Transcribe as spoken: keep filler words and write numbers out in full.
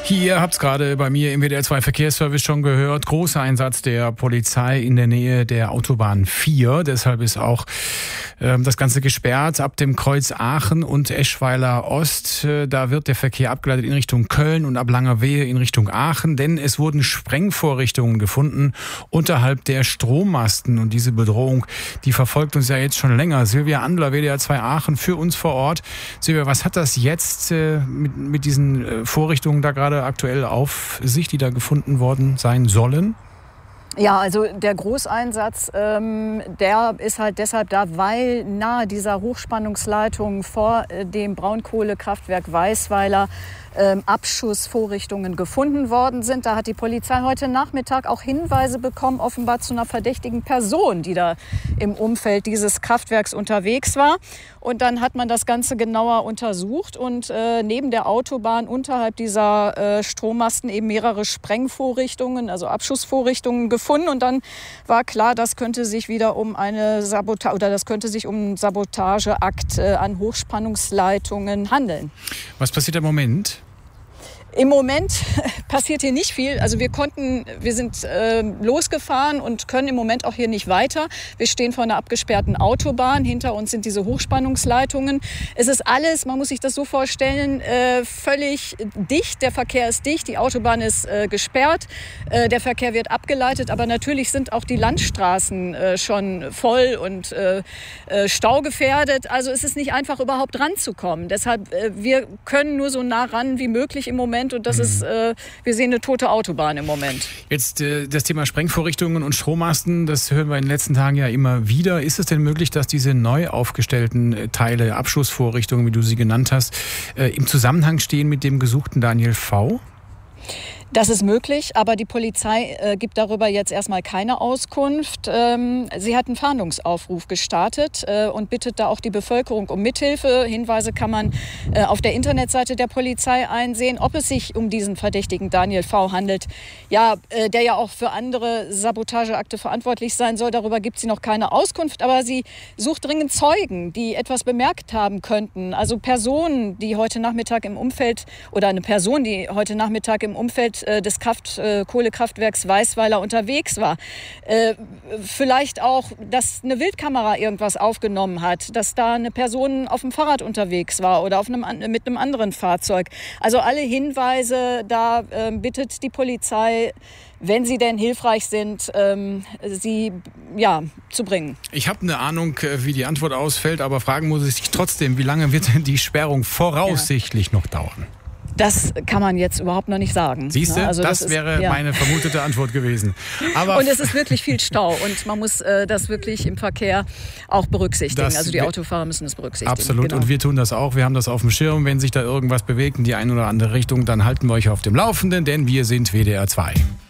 Ihr habt es gerade bei mir im W D R zwei Verkehrsservice schon gehört. Großer Einsatz der Polizei in der Nähe der Autobahn vier. Deshalb ist auch ähm, das Ganze gesperrt ab dem Kreuz Aachen und Eschweiler Ost. Äh, da wird der Verkehr abgeleitet in Richtung Köln und ab Langerwehe in Richtung Aachen. Denn es wurden Sprengvorrichtungen gefunden unterhalb der Strommasten. Und diese Bedrohung, die verfolgt uns ja jetzt schon länger. Silvia Andler, W D R zwei Aachen, für uns vor Ort. Silvia, was hat das jetzt äh, mit, mit diesen äh, Vorrichtungen da gerade aktuell auf sich, die da gefunden worden sein sollen? Ja, also der Großeinsatz, ähm, der ist halt deshalb da, weil nahe dieser Hochspannungsleitung vor äh, dem Braunkohlekraftwerk Weisweiler ähm, Abschussvorrichtungen gefunden worden sind. Da hat die Polizei heute Nachmittag auch Hinweise bekommen, offenbar zu einer verdächtigen Person, die da im Umfeld dieses Kraftwerks unterwegs war. Und dann hat man das Ganze genauer untersucht und äh, neben der Autobahn unterhalb dieser äh, Strommasten eben mehrere Sprengvorrichtungen, also Abschussvorrichtungen gefunden. Und dann war klar, das könnte sich wieder um eine Sabotage oder das könnte sich um einen Sabotageakt äh, an Hochspannungsleitungen handeln. Was passiert im Moment? Im Moment passiert hier nicht viel. Also wir konnten, wir sind äh, losgefahren und können im Moment auch hier nicht weiter. Wir stehen vor einer abgesperrten Autobahn. Hinter uns sind diese Hochspannungsleitungen. Es ist alles, man muss sich das so vorstellen, äh, völlig dicht. Der Verkehr ist dicht, die Autobahn ist äh, gesperrt, äh, der Verkehr wird abgeleitet. Aber natürlich sind auch die Landstraßen äh, schon voll und äh, äh, staugefährdet. Also es ist nicht einfach, überhaupt ranzukommen. Deshalb, äh, wir können nur so nah ran wie möglich im Moment. Und das ist, äh, wir sehen eine tote Autobahn im Moment. Jetzt äh, das Thema Sprengvorrichtungen und Strommasten, das hören wir in den letzten Tagen ja immer wieder. Ist es denn möglich, dass diese neu aufgestellten äh, Teile, Abschussvorrichtungen, wie du sie genannt hast, äh, im Zusammenhang stehen mit dem gesuchten Daniel V.? Das ist möglich, aber die Polizei äh, gibt darüber jetzt erstmal keine Auskunft. Ähm, sie hat einen Fahndungsaufruf gestartet äh, und bittet da auch die Bevölkerung um Mithilfe. Hinweise kann man äh, auf der Internetseite der Polizei einsehen, ob es sich um diesen verdächtigen Daniel V. handelt, ja, äh, der ja auch für andere Sabotageakte verantwortlich sein soll. Darüber gibt sie noch keine Auskunft, aber sie sucht dringend Zeugen, die etwas bemerkt haben könnten. Also Personen, die heute Nachmittag im Umfeld oder eine Person, die heute Nachmittag im Umfeld des Kraft, äh, Kohlekraftwerks Weisweiler unterwegs war. Äh, vielleicht auch, dass eine Wildkamera irgendwas aufgenommen hat, dass da eine Person auf dem Fahrrad unterwegs war oder auf einem, mit einem anderen Fahrzeug. Also alle Hinweise, da äh, bittet die Polizei, wenn sie denn hilfreich sind, ähm, sie ja, zu bringen. Ich habe eine Ahnung, wie die Antwort ausfällt, aber fragen muss ich sich trotzdem, wie lange wird denn die Sperrung voraussichtlich ja. noch dauern? Das kann man jetzt überhaupt noch nicht sagen. Siehst du, also das, das wäre ist, ja. meine vermutete Antwort gewesen. Aber und es ist wirklich viel Stau und man muss äh, das wirklich im Verkehr auch berücksichtigen. Das also die Autofahrer müssen es berücksichtigen. Absolut, genau. Und wir tun das auch. Wir haben das auf dem Schirm. Wenn sich da irgendwas bewegt in die eine oder andere Richtung, dann halten wir euch auf dem Laufenden, denn wir sind W D R zwei.